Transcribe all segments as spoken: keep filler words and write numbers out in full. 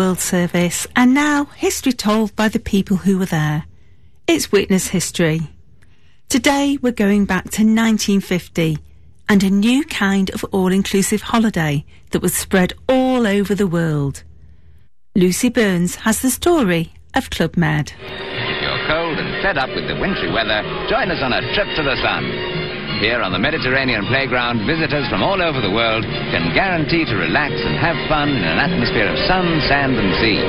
World Service, and now history told by the people who were there. It's Witness History. Today we're going back to nineteen fifty and a new kind of all-inclusive holiday that was spread all over the world. Lucy Burns has the story of Club Med. If you're cold and fed up with the wintry weather, join us on a trip to the sun. Here on the Mediterranean playground, visitors from all over the world can guarantee to relax and have fun in an atmosphere of sun, sand and sea.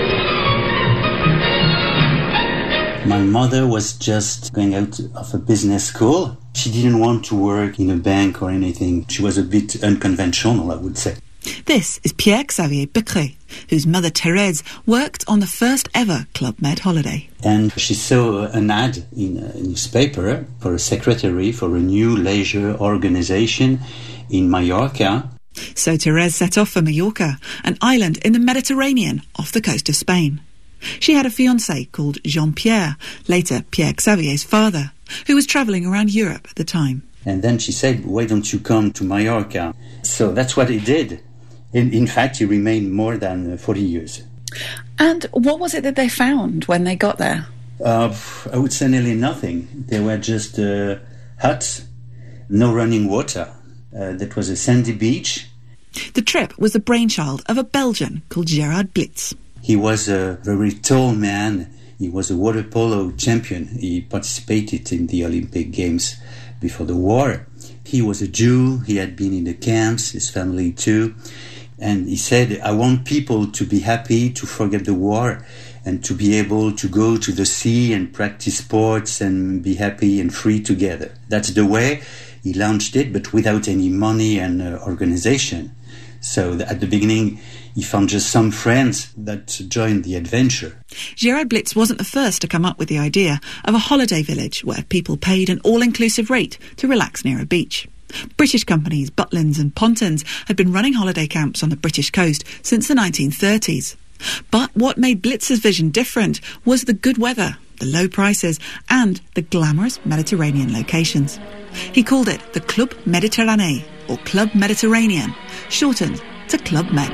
My mother was just going out of a business school. She didn't want to work in a bank or anything. She was a bit unconventional, I would say. This is Pierre-Xavier Becret, whose mother Thérèse worked on the first ever Club Med holiday. And she saw an ad in a newspaper for a secretary for a new leisure organization in Mallorca. So Thérèse set off for Mallorca, an island in the Mediterranean off the coast of Spain. She had a fiancé called Jean-Pierre, later Pierre-Xavier's father, who was travelling around Europe at the time. And then she said, why don't you come to Mallorca? So that's what he did. In, in fact, he remained more than forty years. And what was it that they found when they got there? Uh, I would say nearly nothing. There were just uh, huts, no running water. Uh, that was a sandy beach. The trip was the brainchild of a Belgian called Gerard Blitz. He was a very tall man. He was a water polo champion. He participated in the Olympic Games before the war. He was a Jew. He had been in the camps, his family too. And he said, I want people to be happy, to forget the war, and to be able to go to the sea and practice sports and be happy and free together. That's the way he launched it, but without any money and uh, organization. So th- at the beginning, he found just some friends that joined the adventure. Gerard Blitz wasn't the first to come up with the idea of a holiday village where people paid an all-inclusive rate to relax near a beach. British companies, Butlins and Pontins, had been running holiday camps on the British coast since the nineteen thirties. But what made Blitz's vision different was the good weather, the low prices and the glamorous Mediterranean locations. He called it the Club Méditerranée, or Club Mediterranean, shortened to Club Med.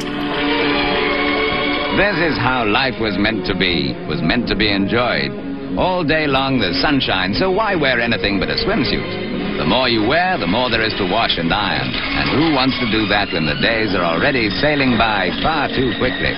This is how life was meant to be, was meant to be enjoyed. All day long there's sunshine, so why wear anything but a swimsuit? The more you wear, the more there is to wash and iron. And who wants to do that when the days are already sailing by far too quickly?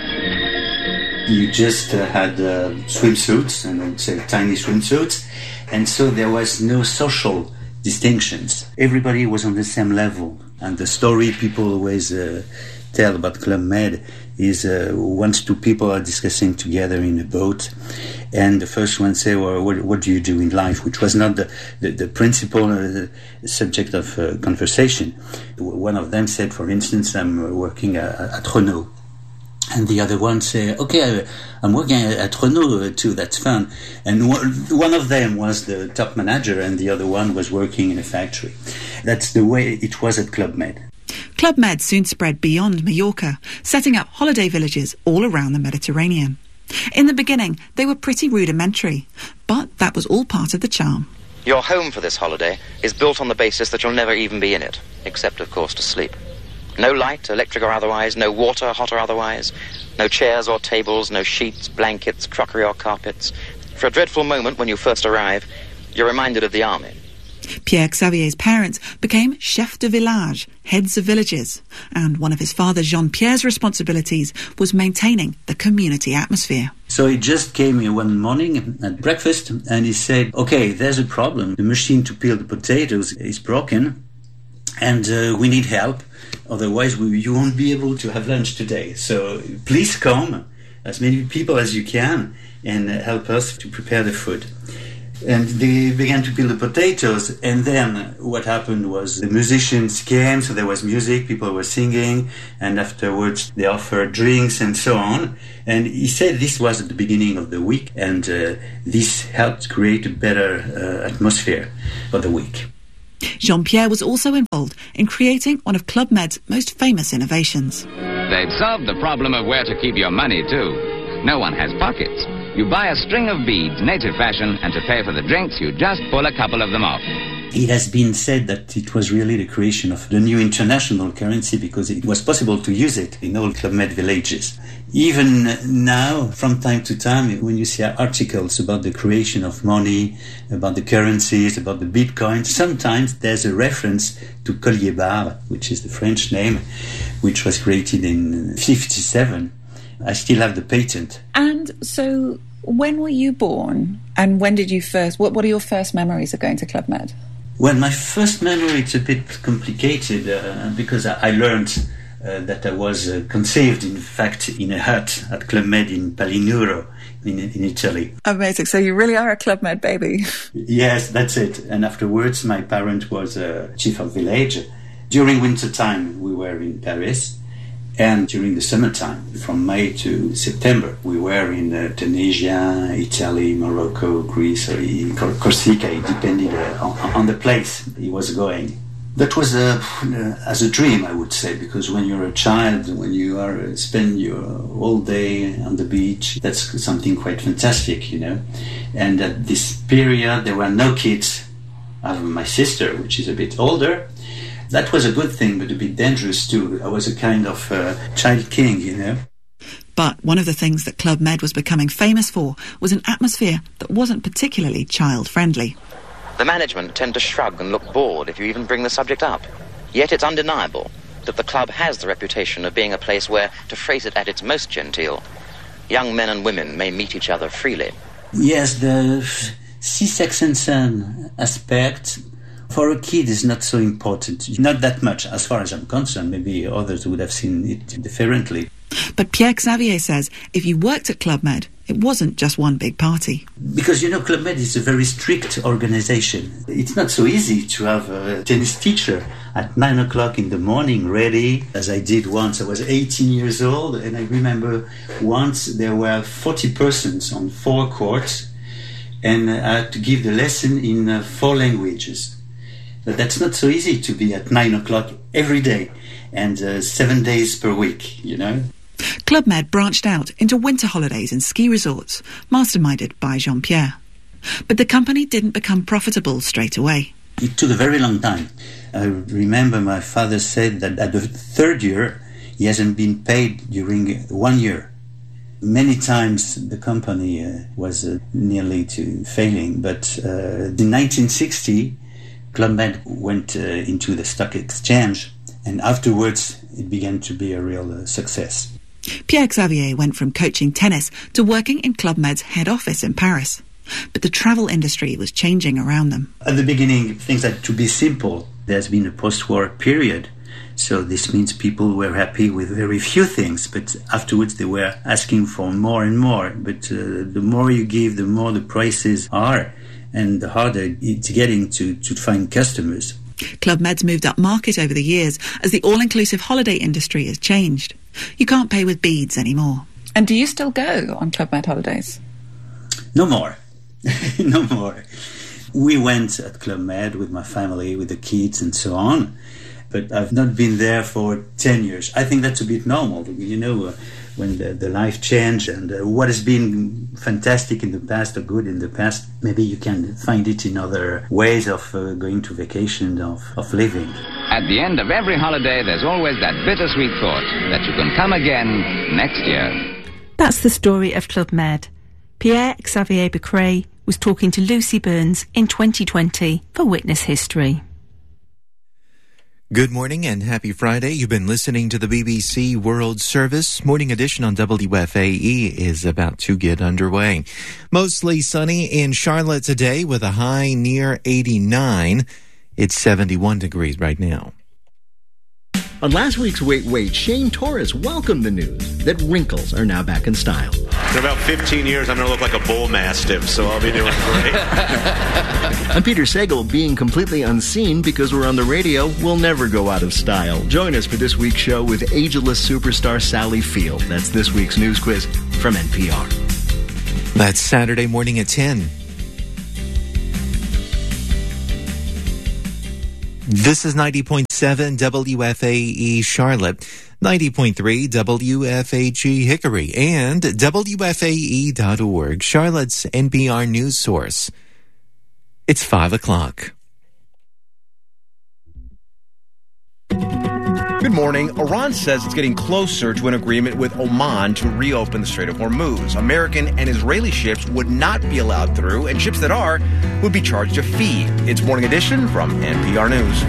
You just uh, had uh, swimsuits, and I would say tiny swimsuits, and so there was no social distinctions. Everybody was on the same level. And the story people always uh, tell about Club Med is uh, once two people are discussing together in a boat, and the first one say, well, what, what do you do in life? Which was not the, the, the principal uh, subject of uh, conversation. One of them said, for instance, I'm working at, at Renault. And the other one said, okay, I'm working at Renault too, that's fun. And one of them was the top manager and the other one was working in a factory. That's the way it was at Club Med. Club Med soon spread beyond Mallorca, setting up holiday villages all around the Mediterranean. In the beginning, they were pretty rudimentary, but that was all part of the charm. Your home for this holiday is built on the basis that you'll never even be in it, except, of course, to sleep. No light, electric or otherwise, no water, hot or otherwise, no chairs or tables, no sheets, blankets, crockery or carpets. For a dreadful moment when you first arrive, you're reminded of the army. Pierre-Xavier's parents became chefs de village, heads of villages, and one of his father Jean-Pierre's responsibilities was maintaining the community atmosphere. So he just came here one morning at breakfast and he said, okay, there's a problem. The machine to peel the potatoes is broken and uh, we need help. Otherwise, we, you won't be able to have lunch today. So please come, as many people as you can, and uh, help us to prepare the food. And they began to peel the potatoes, and then what happened was the musicians came, so there was music, people were singing, and afterwards they offered drinks and so on. And he said this was at the beginning of the week, and uh, this helped create a better uh, atmosphere for the week. Jean-Pierre was also involved in creating one of Club Med's most famous innovations. They've solved the problem of where to keep your money too. No one has pockets. You buy a string of beads, native fashion, and to pay for the drinks, you just pull a couple of them off. It has been said that it was really the creation of the new international currency because it was possible to use it in all Club Med villages. Even now, from time to time, when you see articles about the creation of money, about the currencies, about the Bitcoin, sometimes there's a reference to Collier Bar, which is the French name, which was created in fifty-seven. I still have the patent. And so, when were you born? And when did you first... What, what are your first memories of going to Club Med? Well, my first memory, it's a bit complicated uh, because I, I learned uh, that I was uh, conceived, in fact, in a hut at Club Med in Palinuro, in, in Italy. Amazing. So you really are a Club Med baby. Yes, that's it. And afterwards, my parent was uh, chief of village. During winter time, we were in Paris. And during the summertime, from May to September, we were in uh, Tunisia, Italy, Morocco, Greece, or in Cor- Corsica. It depended uh, on, on the place he was going. That was uh, uh, as a dream, I would say, because when you're a child, when you are uh, spend your whole day on the beach, that's something quite fantastic, you know. And at this period, there were no kids. I have my sister, which is a bit older. That was a good thing, but a bit dangerous too. I was a kind of uh, child king, you know. But one of the things that Club Med was becoming famous for was an atmosphere that wasn't particularly child-friendly. The management tend to shrug and look bored if you even bring the subject up. Yet it's undeniable that the club has the reputation of being a place where, to phrase it at its most genteel, young men and women may meet each other freely. Yes, the C-sex and son aspect... for a kid is not so important. Not that much, as far as I'm concerned. Maybe others would have seen it differently. But Pierre Xavier says if you worked at Club Med, it wasn't just one big party. Because, you know, Club Med is a very strict organization. It's not so easy to have a tennis teacher at nine o'clock in the morning ready, as I did once. I was eighteen years old, and I remember once there were forty persons on four courts, and I had to give the lesson in uh, four languages. But that's not so easy to be at nine o'clock every day and uh, seven days per week, you know. Club Med branched out into winter holidays and ski resorts, masterminded by Jean-Pierre. But the company didn't become profitable straight away. It took a very long time. I remember my father said that at the third year, he hasn't been paid during one year. Many times the company uh, was uh, nearly to failing, but uh, in nineteen sixty, Club Med went uh, into the stock exchange, and afterwards it began to be a real uh, success. Pierre Xavier went from coaching tennis to working in Club Med's head office in Paris. But the travel industry was changing around them. At the beginning, things had to be simple. There's been a post-war period, so this means people were happy with very few things, but afterwards they were asking for more and more. But uh, the more you give, the more the prices are, and the harder it's getting to, to find customers. Club Med's moved up market over the years as the all-inclusive holiday industry has changed. You can't pay with beads anymore. And do you still go on Club Med holidays? No more. No more. We went at Club Med with my family, with the kids and so on, but I've not been there for ten years. I think that's a bit normal, you know, uh, when the, the life changed, and uh, what has been fantastic in the past or good in the past, maybe you can find it in other ways of uh, going to vacation, of, of living. At the end of every holiday, there's always that bittersweet thought that you can come again next year. That's the story of Club Med. Pierre Xavier Becret was talking to Lucy Burns in twenty twenty for Witness History. Good morning and happy Friday. You've been listening to the B B C World Service. Morning edition on W F A E is about to get underway. Mostly sunny in Charlotte today with a high near eighty-nine. It's seventy-one degrees right now. On last week's Wait Wait, Shane Torres welcomed the news that wrinkles are now back in style. In about fifteen years, I'm going to look like a bull mastiff, so I'll be doing great. I'm Peter Sagal, being completely unseen because we're on the radio, will never go out of style. Join us for this week's show with ageless superstar Sally Field. That's this week's news quiz from N P R. That's Saturday morning at ten. This is ninety point seven W F A E Charlotte, ninety point three W F H E Hickory, and W F A E dot org, Charlotte's N P R news source. It's five o'clock. Good morning. Iran says it's getting closer to an agreement with Oman to reopen the Strait of Hormuz. American and Israeli ships would not be allowed through, and ships that are would be charged a fee. It's Morning Edition from N P R News.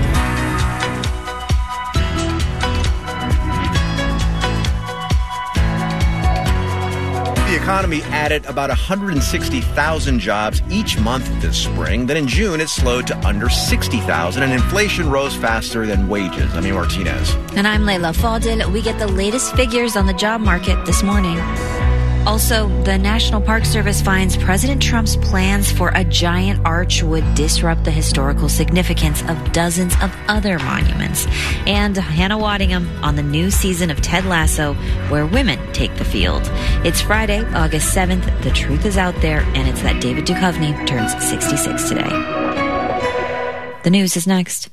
The economy added about one hundred sixty thousand jobs each month this spring. Then in June, it slowed to under sixty thousand, and inflation rose faster than wages. I'm Martinez. And I'm Layla Fadil. We get the latest figures on the job market this morning. Also, the National Park Service finds President Trump's plans for a giant arch would disrupt the historical significance of dozens of other monuments. And Hannah Waddingham on the new season of Ted Lasso, where women take the field. It's Friday, August seventh. The truth is out there, and it's that David Duchovny turns sixty-six today. The news is next.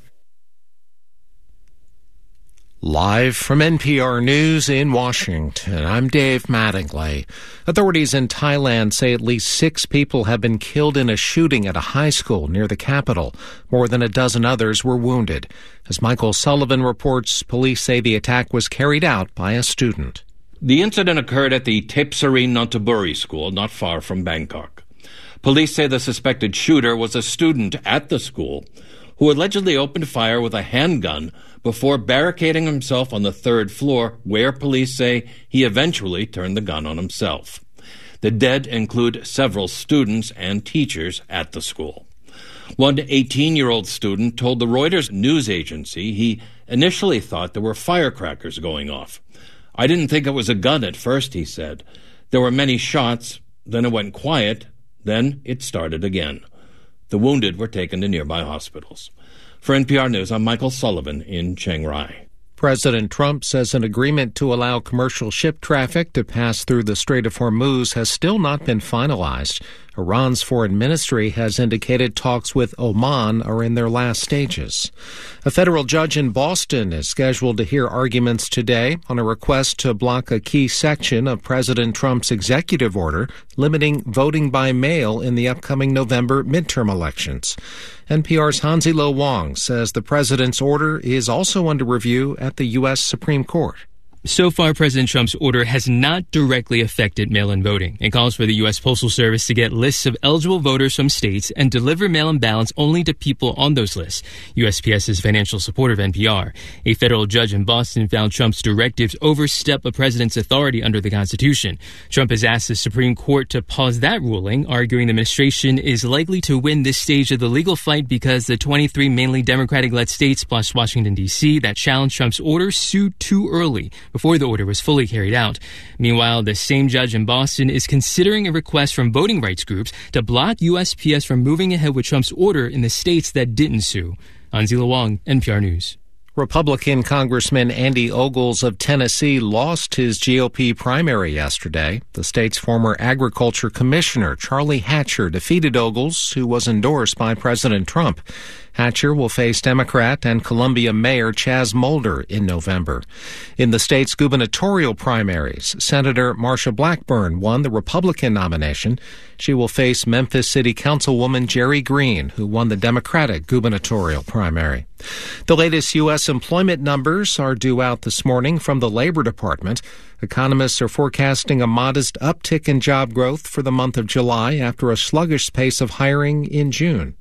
Live from N P R News in Washington, I'm Dave Mattingly. Authorities in Thailand say at least six people have been killed in a shooting at a high school near the capital. More than a dozen others were wounded. As Michael Sullivan reports, police say the attack was carried out by a student. The incident occurred at the Tepsari Nonthaburi school, not far from Bangkok. Police say the suspected shooter was a student at the school who allegedly opened fire with a handgun before barricading himself on the third floor, where police say he eventually turned the gun on himself. The dead include several students and teachers at the school. One eighteen-year-old student told the Reuters news agency he initially thought there were firecrackers going off. "I didn't think it was a gun at first," he said. "There were many shots, then it went quiet, then it started again." The wounded were taken to nearby hospitals. For N P R News, I'm Michael Sullivan in Chiang Rai. President Trump says an agreement to allow commercial ship traffic to pass through the Strait of Hormuz has still not been finalized. Iran's foreign ministry has indicated talks with Oman are in their last stages. A federal judge in Boston is scheduled to hear arguments today on a request to block a key section of President Trump's executive order limiting voting by mail in the upcoming November midterm elections. N P R's Hansi-Lo Wong says the president's order is also under review at the U S Supreme Court. So far, President Trump's order has not directly affected mail-in voting. It calls for the U S Postal Service to get lists of eligible voters from states and deliver mail-in ballots only to people on those lists. U S P S is financial supporter of N P R. A federal judge in Boston found Trump's directives overstep a president's authority under the Constitution. Trump has asked the Supreme Court to pause that ruling, arguing the administration is likely to win this stage of the legal fight because the twenty-three mainly Democratic-led states plus Washington, D C that challenged Trump's order sued too early before the order was fully carried out. Meanwhile, the same judge in Boston is considering a request from voting rights groups to block U S P S from moving ahead with Trump's order in the states that didn't sue. Hansi-Lo Wong, N P R News. Republican Congressman Andy Ogles of Tennessee lost his G O P primary yesterday. The state's former agriculture commissioner, Charlie Hatcher, defeated Ogles, who was endorsed by President Trump. Hatcher will face Democrat and Columbia Mayor Chaz Mulder in November. In the state's gubernatorial primaries, Senator Marsha Blackburn won the Republican nomination. She will face Memphis City Councilwoman Jerry Green, who won the Democratic gubernatorial primary. The latest U S employment numbers are due out this morning from the Labor Department. Economists are forecasting a modest uptick in job growth for the month of July after a sluggish pace of hiring in June.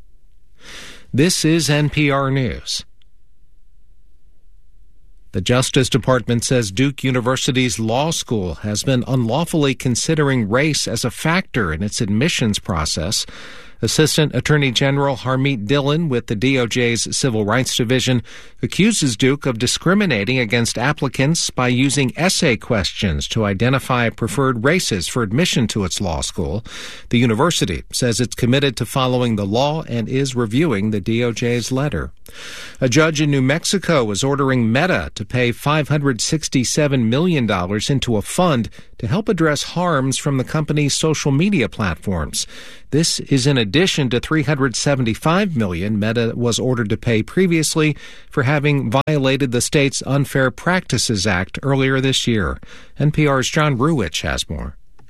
This is N P R News. The Justice Department says Duke University's law school has been unlawfully considering race as a factor in its admissions process. Assistant Attorney General Harmeet Dillon with the D O J's Civil Rights Division accuses Duke of discriminating against applicants by using essay questions to identify preferred races for admission to its law school. The university says it's committed to following the law and is reviewing the D O J's letter. A judge in New Mexico is ordering Meta to pay five hundred sixty-seven million dollars into a fund to help address harms from the company's social media platforms. This is in addition to three hundred seventy-five million dollars Meta was ordered to pay previously for having violated the state's Unfair Practices Act earlier this year. N P R's John Ruwitch has more.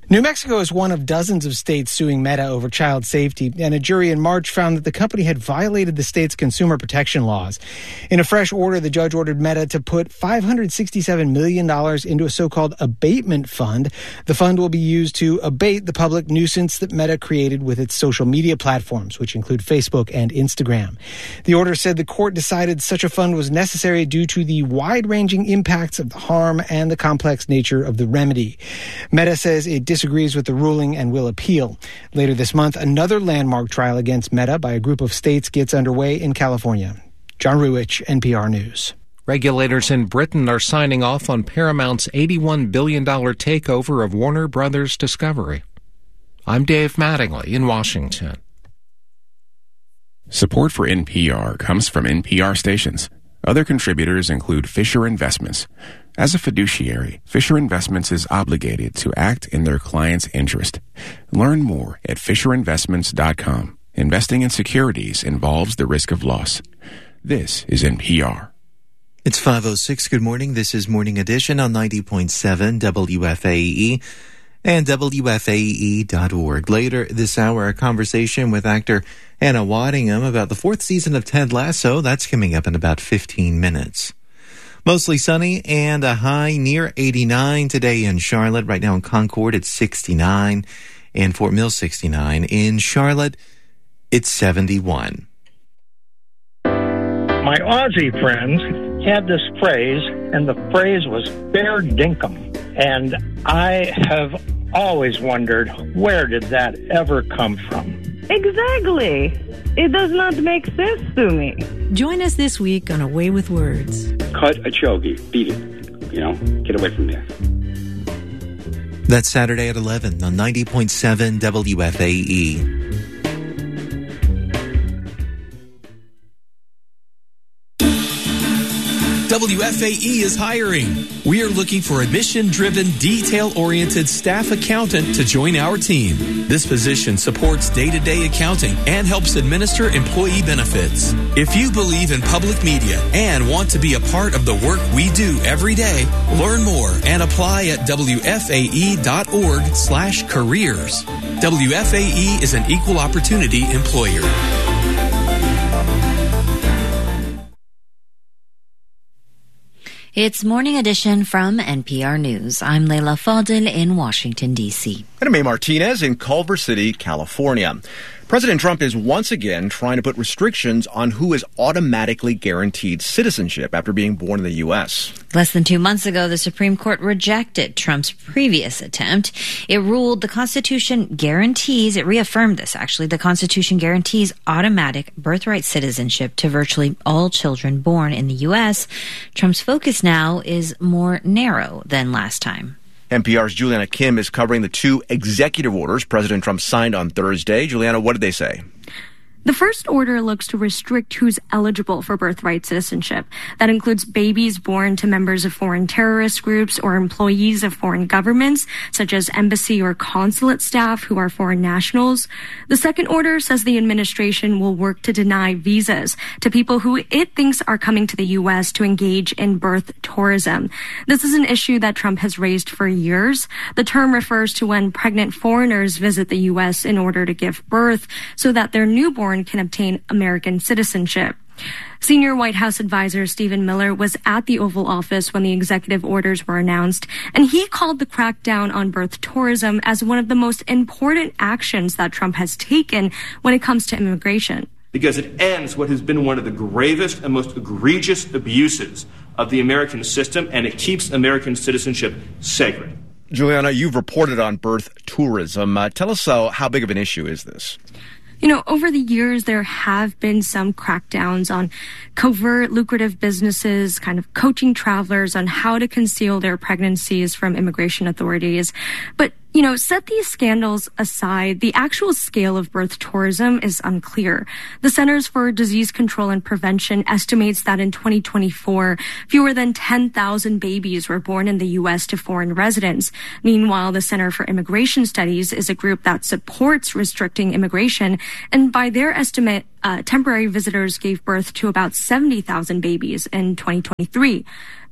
New Mexico is one of dozens of states suing Meta over child safety, and a jury in March found that the company had violated the state's consumer protection laws. In a fresh order, the judge ordered Meta to put five hundred sixty-seven million dollars into a so-called abatement fund. The fund will be used to abate the public nuisance that Meta created with its social media platforms, which include Facebook and Instagram. The order said the court decided such a fund was necessary due to the wide-ranging impacts of the harm and the complex nature of the remedy. Meta says it disagrees with the ruling and will appeal. Later this month, another landmark trial against Meta by a group of states gets underway in California. John Ruwich, N P R News. Regulators in Britain are signing off on Paramount's eighty-one billion dollars takeover of Warner Brothers Discovery. I'm Dave Mattingly in Washington. Support for N P R comes from N P R stations. Other contributors include Fisher Investments. As a fiduciary, Fisher Investments is obligated to act in their client's interest. Learn more at fisher investments dot com. Investing in securities involves the risk of loss. This is N P R. It's five oh six. Good morning. This is Morning Edition on ninety point seven W F A E and W F A E dot org. Later this hour, a conversation with actor Anna Waddingham about the fourth season of Ted Lasso. That's coming up in about fifteen minutes. Mostly sunny and a high near eighty-nine today in Charlotte. Right now in Concord, it's sixty-nine, and Fort Mill, sixty-nine. In Charlotte, it's seventy-one. My Aussie friends had this phrase, and the phrase was fair dinkum. And I have always wondered, where did that ever come from? Exactly. It does not make sense to me. Join us this week on A Way with Words. Cut a chogi. Beat it. You know, get away from there. That's Saturday at eleven on ninety point seven W F A E. W F A E is hiring. We are looking for a mission-driven, detail-oriented staff accountant to join our team. This position supports day-to-day accounting and helps administer employee benefits. If you believe in public media and want to be a part of the work we do every day, learn more and apply at W F A E dot org slash careers. W F A E is an equal opportunity employer. It's Morning Edition from N P R News. I'm Leila Fadil in Washington, D C. And I'm May Martinez in Culver City, California. President Trump is once again trying to put restrictions on who is automatically guaranteed citizenship after being born in the U S. Less than two months ago, the Supreme Court rejected Trump's previous attempt. It ruled the Constitution guarantees, it reaffirmed this actually, the Constitution guarantees automatic birthright citizenship to virtually all children born in the U S. Trump's focus now is more narrow than last time. N P R's Juliana Kim is covering the two executive orders President Trump signed on Thursday. Juliana, what did they say? The first order looks to restrict who's eligible for birthright citizenship. That includes babies born to members of foreign terrorist groups or employees of foreign governments, such as embassy or consulate staff who are foreign nationals. The second order says the administration will work to deny visas to people who it thinks are coming to the U S to engage in birth tourism. This is an issue that Trump has raised for years. The term refers to when pregnant foreigners visit the U S in order to give birth so that their newborn can obtain American citizenship. Senior White House advisor Stephen Miller was at the Oval Office when the executive orders were announced, and he called the crackdown on birth tourism as one of the most important actions that Trump has taken when it comes to immigration. Because it ends what has been one of the gravest and most egregious abuses of the American system, and it keeps American citizenship sacred. Juliana, you've reported on birth tourism. Uh, tell us uh, how big of an issue is this? You know, over the years, there have been some crackdowns on covert, lucrative businesses, kind of coaching travelers on how to conceal their pregnancies from immigration authorities. But, you know, set these scandals aside, the actual scale of birth tourism is unclear. The Centers for Disease Control and Prevention estimates that in twenty twenty-four, fewer than ten thousand babies were born in the U S to foreign residents. Meanwhile, the Center for Immigration Studies is a group that supports restricting immigration, and by their estimate, uh, temporary visitors gave birth to about seventy thousand babies in twenty twenty-three.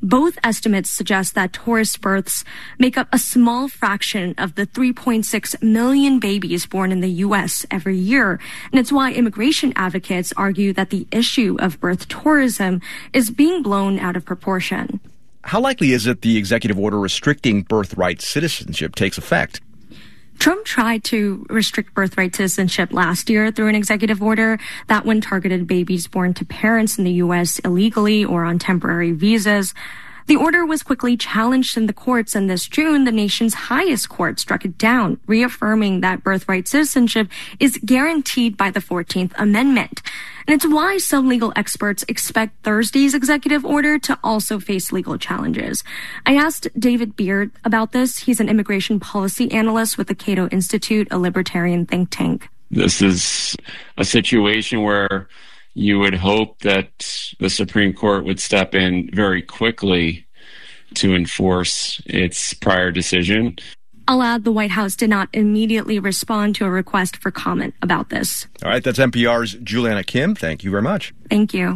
Both estimates suggest that tourist births make up a small fraction of the three point six million babies born in the U S every year. And it's why immigration advocates argue that the issue of birth tourism is being blown out of proportion. How likely is it the executive order restricting birthright citizenship takes effect? Trump tried to restrict birthright citizenship last year through an executive order. That one targeted babies born to parents in the U S illegally or on temporary visas. The order was quickly challenged in the courts, and this June, the nation's highest court struck it down, reaffirming that birthright citizenship is guaranteed by the fourteenth Amendment. And it's why some legal experts expect Thursday's executive order to also face legal challenges. I asked David Beard about this. He's an immigration policy analyst with the Cato Institute, a libertarian think tank. This is a situation where you would hope that the Supreme Court would step in very quickly to enforce its prior decision. I'll add the White House did not immediately respond to a request for comment about this. All right, that's N P R's Juliana Kim. Thank you very much. Thank you.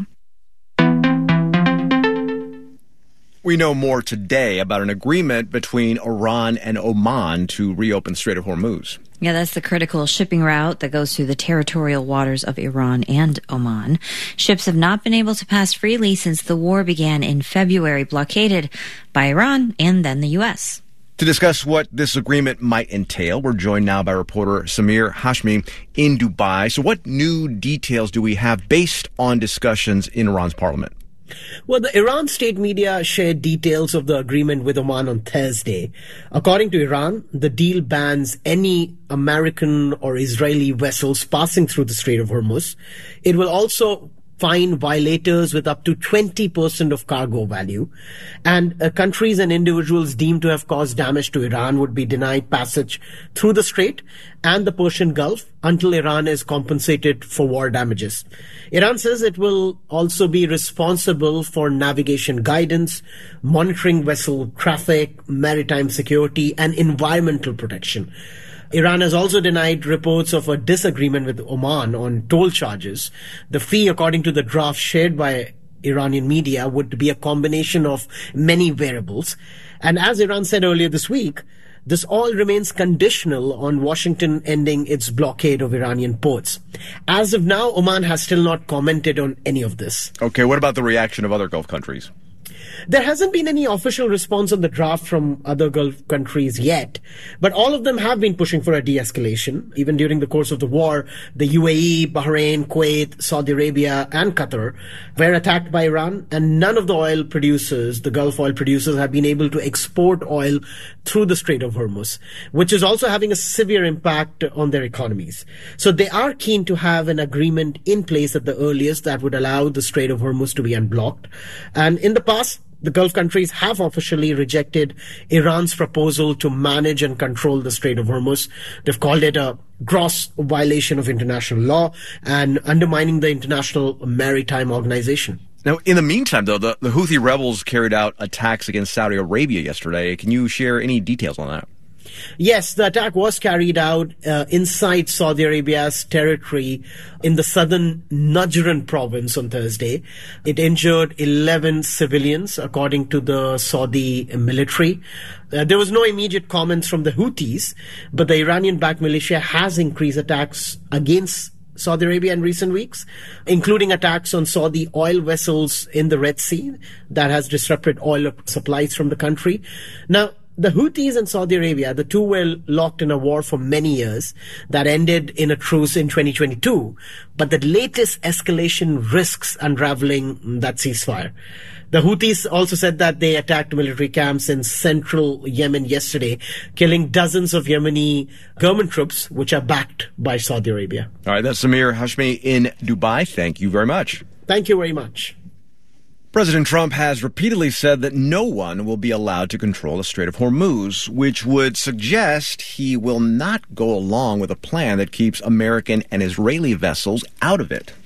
We know more today about an agreement between Iran and Oman to reopen the Strait of Hormuz. Yeah, that's the critical shipping route that goes through the territorial waters of Iran and Oman. Ships have not been able to pass freely since the war began in February, blockaded by Iran and then the U S. To discuss what this agreement might entail, we're joined now by reporter Samir Hashmi in Dubai. So what new details do we have based on discussions in Iran's parliament? Well, the Iran state media shared details of the agreement with Oman on Thursday. According to Iran, the deal bans any American or Israeli vessels passing through the Strait of Hormuz. It will also fine violators with up to twenty percent of cargo value. And uh, countries and individuals deemed to have caused damage to Iran would be denied passage through the Strait and the Persian Gulf until Iran is compensated for war damages. Iran says it will also be responsible for navigation guidance, monitoring vessel traffic, maritime security, and environmental protection. Iran has also denied reports of a disagreement with Oman on toll charges. The fee, according to the draft shared by Iranian media, would be a combination of many variables. And as Iran said earlier this week, this all remains conditional on Washington ending its blockade of Iranian ports. As of now, Oman has still not commented on any of this. Okay, what about the reaction of other Gulf countries? There hasn't been any official response on the draft from other Gulf countries yet, but all of them have been pushing for a de-escalation. Even during the course of the war, the U A E, Bahrain, Kuwait, Saudi Arabia, and Qatar were attacked by Iran, and none of the oil producers, the Gulf oil producers, have been able to export oil through the Strait of Hormuz, which is also having a severe impact on their economies. So they are keen to have an agreement in place at the earliest that would allow the Strait of Hormuz to be unblocked. And in the past, the Gulf countries have officially rejected Iran's proposal to manage and control the Strait of Hormuz. They've called it a gross violation of international law and undermining the International Maritime Organization. Now, in the meantime, though, the, the Houthi rebels carried out attacks against Saudi Arabia yesterday. Can you share any details on that? Yes, the attack was carried out uh, inside Saudi Arabia's territory in the southern Najran province on Thursday. It injured eleven civilians, according to the Saudi military. Uh, there was no immediate comments from the Houthis, but the Iranian-backed militia has increased attacks against Saudi Arabia in recent weeks, including attacks on Saudi oil vessels in the Red Sea that has disrupted oil supplies from the country. Now, the Houthis and Saudi Arabia, the two were locked in a war for many years that ended in a truce in twenty twenty-two. But the latest escalation risks unraveling that ceasefire. The Houthis also said that they attacked military camps in central Yemen yesterday, killing dozens of Yemeni government troops, which are backed by Saudi Arabia. All right, that's Samir Hashmi in Dubai. Thank you very much. Thank you very much. President Trump has repeatedly said that no one will be allowed to control the Strait of Hormuz, which would suggest he will not go along with a plan that keeps American and Israeli vessels out of it.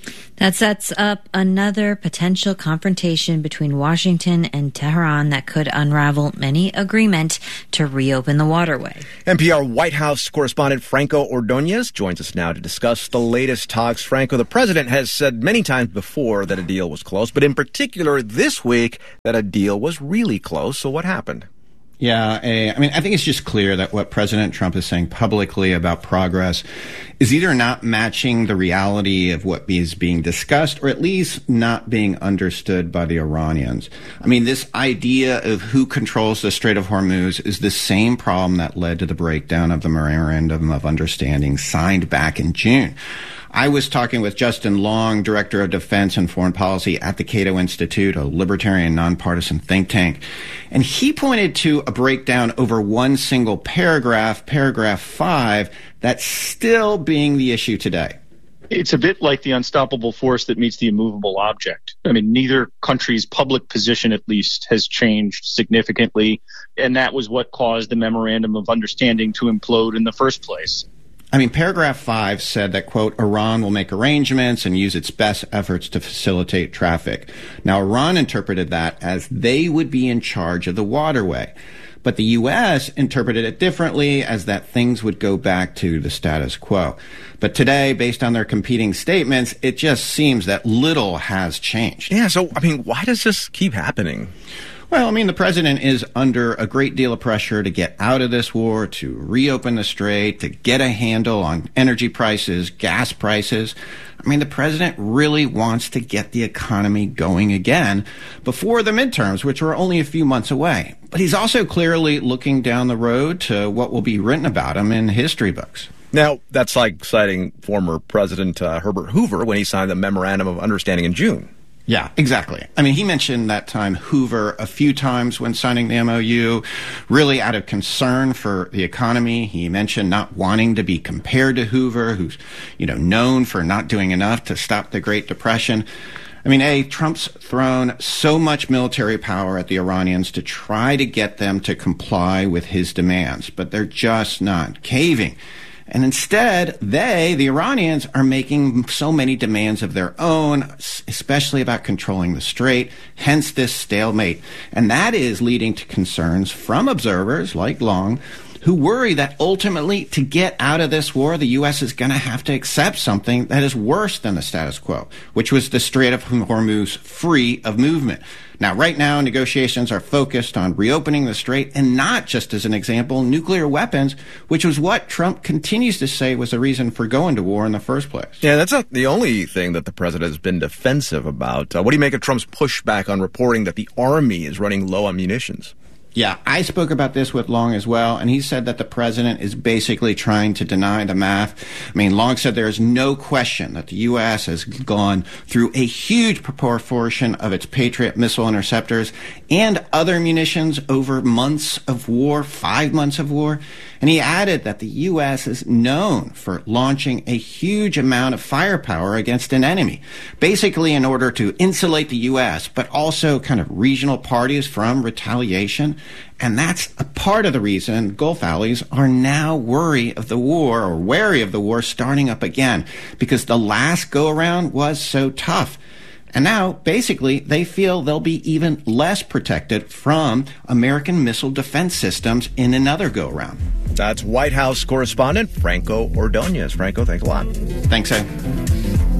That sets up another potential confrontation between Washington and Tehran that could unravel any agreement to reopen the waterway. N P R White House correspondent Franco Ordonez joins us now to discuss the latest talks. Franco, the president has said many times before that a deal was close, but in particular this week that a deal was really close. So what happened? Yeah, I mean, I think it's just clear that what President Trump is saying publicly about progress is either not matching the reality of what is being discussed or at least not being understood by the Iranians. I mean, this idea of who controls the Strait of Hormuz is the same problem that led to the breakdown of the Memorandum of Understanding signed back in June. I was talking with Justin Long, Director of Defense and Foreign Policy at the Cato Institute, a libertarian nonpartisan think tank. And he pointed to a breakdown over one single paragraph, paragraph five, that's still being the issue today. It's a bit like the unstoppable force that meets the immovable object. I mean, neither country's public position, at least, has changed significantly. And that was what caused the Memorandum of Understanding to implode in the first place. I mean, paragraph five said that, quote, Iran will make arrangements and use its best efforts to facilitate traffic. Now, Iran interpreted that as they would be in charge of the waterway. But the U S interpreted it differently, as that things would go back to the status quo. But today, based on their competing statements, it just seems that little has changed. Yeah, so, I mean, why does this keep happening? Well, I mean, the president is under a great deal of pressure to get out of this war, to reopen the strait, to get a handle on energy prices, gas prices. I mean, the president really wants to get the economy going again before the midterms, which are only a few months away. But he's also clearly looking down the road to what will be written about him in history books. Now, that's like citing former President uh, Herbert Hoover when he signed the Memorandum of Understanding in June. Yeah, exactly. I mean, he mentioned that time Hoover a few times when signing the M O U, really out of concern for the economy. He mentioned not wanting to be compared to Hoover, who's, you know, known for not doing enough to stop the Great Depression. I mean, A, Trump's thrown so much military power at the Iranians to try to get them to comply with his demands, but they're just not caving. And instead, they, the Iranians, are making so many demands of their own, especially about controlling the strait, hence this stalemate. And that is leading to concerns from observers like Long, who worry that ultimately, to get out of this war, the U S is going to have to accept something that is worse than the status quo, which was the Strait of Hormuz free of movement. Now, right now, negotiations are focused on reopening the strait and not, just as an example, nuclear weapons, which was what Trump continues to say was the reason for going to war in the first place. Yeah, that's not the only thing that the president has been defensive about. Uh, what do you make of Trump's pushback on reporting that the Army is running low on munitions? Yeah, I spoke about this with Long as well, and he said that the president is basically trying to deny the math. I mean, Long said there is no question that the U S has gone through a huge proportion of its Patriot missile interceptors and other munitions over months of war, five months of war. And he added that the U S is known for launching a huge amount of firepower against an enemy, basically in order to insulate the U S, but also kind of regional parties from retaliation. And that's a part of the reason Gulf allies are now worried of the war, or wary of the war starting up again, because the last go-around was so tough. And now, basically, they feel they'll be even less protected from American missile defense systems in another go-around. That's White House correspondent Franco Ordonez. Franco, thanks a lot. Thanks, Ed.